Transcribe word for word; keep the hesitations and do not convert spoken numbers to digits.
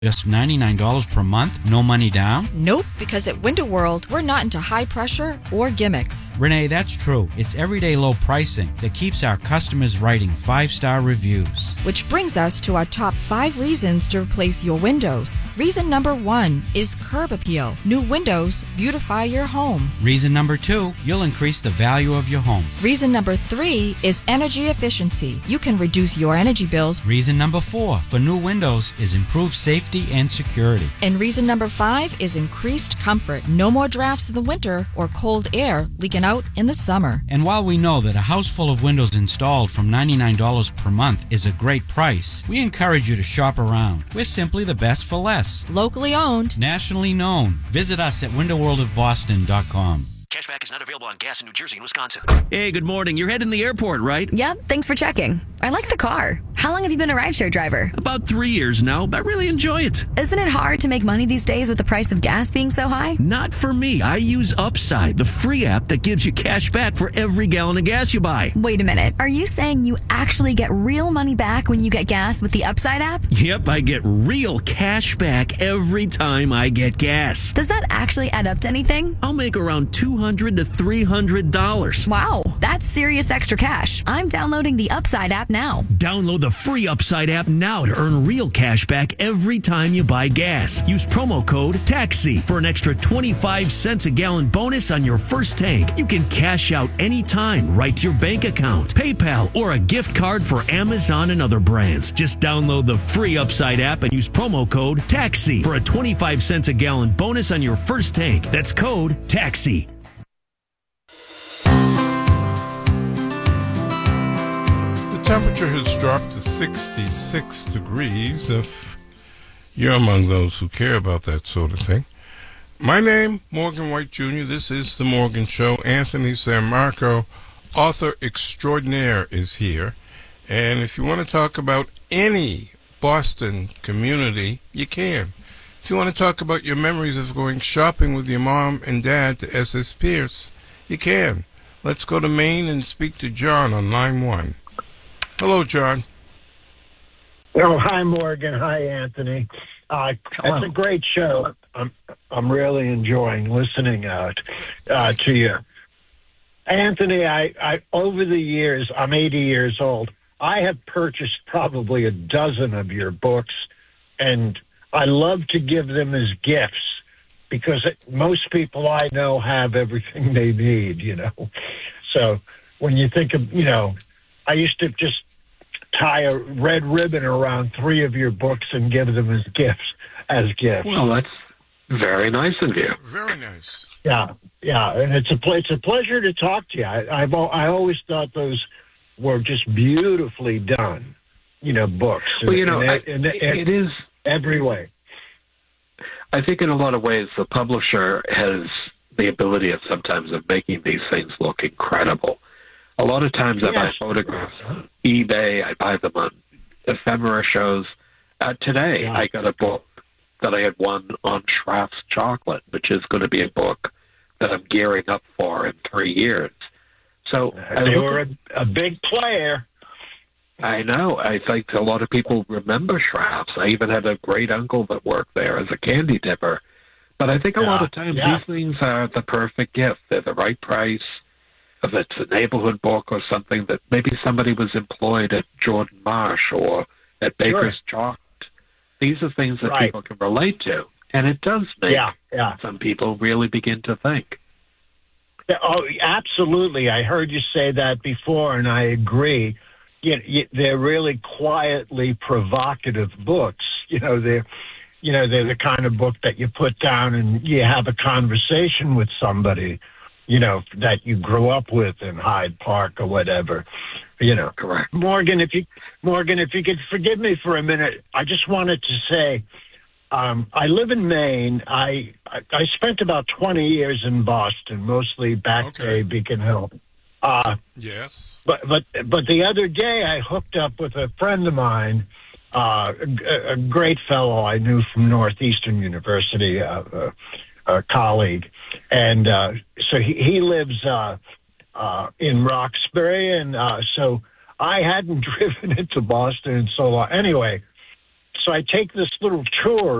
Just ninety-nine dollars per month? No money down? Nope, because at Window World, we're not into high pressure or gimmicks. Renee, that's true. It's everyday low pricing that keeps our customers writing five-star reviews. Which brings us to our top five reasons to replace your windows. Reason number one is curb appeal. New windows beautify your home. Reason number two, you'll increase the value of your home. Reason number three is energy efficiency. You can reduce your energy bills. Reason number four for new windows is improved safety and security. And reason number five is increased comfort. No more drafts in the winter or cold air leaking out in the summer. And while we know that a house full of windows installed from ninety-nine dollars per month is a great price, we encourage you to shop around. We're simply the best for less. Locally owned. Nationally known. Visit us at window world of boston dot com. Cashback is not available on gas in New Jersey and Wisconsin. Hey, good morning. You're heading to the airport, right? Yep, thanks for checking. I like the car. How long have you been a rideshare driver? About three years now. I really enjoy it. Isn't it hard to make money these days with the price of gas being so high? Not for me. I use Upside, the free app that gives you cash back for every gallon of gas you buy. Wait a minute. Are you saying you actually get real money back when you get gas with the Upside app? Yep, I get real cash back every time I get gas. Does that actually add up to anything? I'll make around two hundred to three hundred dollars. Wow, that's serious extra cash. I'm downloading the Upside app now. Download the free Upside app now to earn real cash back every time you buy gas. Use promo code TAXI for an extra twenty-five cents a gallon bonus on your first tank. You can cash out anytime right to your bank account, PayPal, or a gift card for Amazon and other brands. Just download the free Upside app and use promo code TAXI for a twenty-five cents a gallon bonus on your first tank. That's code TAXI. The temperature has dropped to sixty-six degrees, if you're among those who care about that sort of thing. My name, Morgan White Junior This is The Morgan Show. Anthony San Marco, author extraordinaire, is here. And if you want to talk about any Boston community, you can. If you want to talk about your memories of going shopping with your mom and dad to S S Pierce, you can. Let's go to Maine and speak to John on line one. Hello, John. Oh, hi, Morgan. Hi, Anthony. Uh, it's a great show. I'm I'm really enjoying listening out uh, to you, Anthony. I, I over the years, I'm eighty years old. I have purchased probably a dozen of your books, and I love to give them as gifts because it, most people I know have everything they need. You know, so when you think of, you know, I used to just tie a red ribbon around three of your books and give them as gifts. As gifts. Well, that's very nice of you. Very nice. Yeah, yeah, and it's a pl- it's a pleasure to talk to you. I, I've al- I always thought those were just beautifully done, you know, books. Well, you know, in, I, in, in, in it is every way. I think in a lot of ways the publisher has the ability of sometimes of making these things look incredible. A lot of times I Yes. buy photographs on eBay, I buy them on ephemera shows. Uh, today Yeah. I got a book that I had won on Schraff's Chocolate, which is going to be a book that I'm gearing up for in three years. So I They look were at- a, a big player. I know. I think a lot of people remember Schraff's. I even had a great uncle that worked there as a candy dipper. But I think a lot Yeah, of times yeah. these things are the perfect gift. They're the right price. If it's a neighborhood book or something that maybe somebody was employed at Jordan Marsh or at Baker's Chocolate, these are things that Right. people can relate to. And it does make Yeah, yeah. some people really begin to think. Yeah, Oh, absolutely. I heard you say that before, and I agree. You, you, they're really quietly provocative books. You know, they're, you know, they're the kind of book that you put down and you have a conversation with somebody, you know, that you grew up with in Hyde Park or whatever. You know, Correct. Morgan, if you Morgan, if you could forgive me for a minute, I just wanted to say, um, I live in Maine. I, I I spent about twenty years in Boston, mostly Back Okay. Bay, Beacon Hill. Uh, Yes. but but but the other day I hooked up with a friend of mine, uh, a, a great fellow I knew from Northeastern University, uh, a, a colleague, and uh, so he, he lives uh, uh, in Roxbury, and uh, so I hadn't driven into Boston in so long. Anyway, so I take this little tour